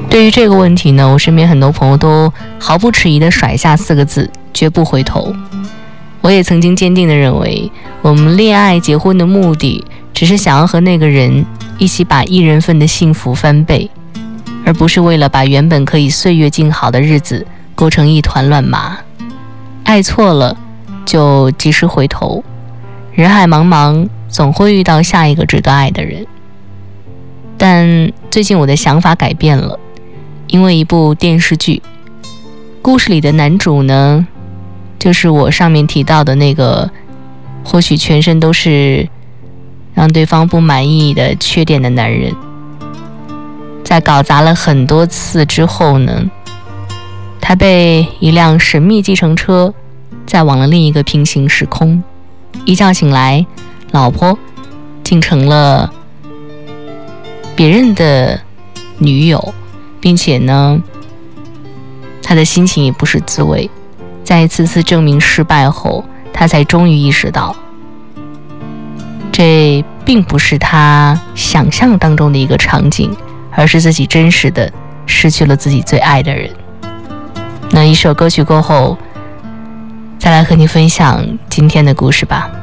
对于这个问题呢，我身边很多朋友都毫不迟疑地甩下4个字：绝不回头。我也曾经坚定地认为，我们恋爱结婚的目的只是想要和那个人一起把1人份的幸福翻倍，而不是为了把原本可以岁月静好的日子过成一团乱麻。爱错了就及时回头，人海茫茫，总会遇到下一个值得爱的人。但最近我的想法改变了，因为一部电视剧，故事里的男主呢，就是我上面提到的那个或许全身都是让对方不满意的缺点的男人。在搞砸了很多次之后呢，他被一辆神秘计程车载往了另一个平行时空。一觉醒来，老婆竟成了别人的女友，并且呢，他的心情也不是滋味。在一次次证明失败后，他才终于意识到，这并不是他想象当中的一个场景，而是自己真实的失去了自己最爱的人。那一首歌曲过后，再来和你分享今天的故事吧。